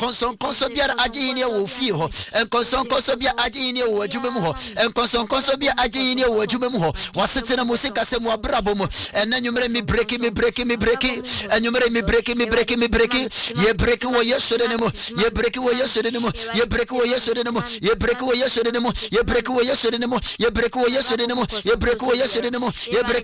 konson biara agye wo fie ho konson bia agye wo adwuma mu ho konson bia agye wo adwuma mu ho wasetena mu sika se mu abrabo mu enanyumre mi break enyumre mi break ye break wo yeso de nemo ye break wo yeso de nemo ye break wo yeso de nemo ye break wo yeso de nemo ye break wo yeso de nemo ye break wo yeso de nemo ye break wo yeso de nemo ye break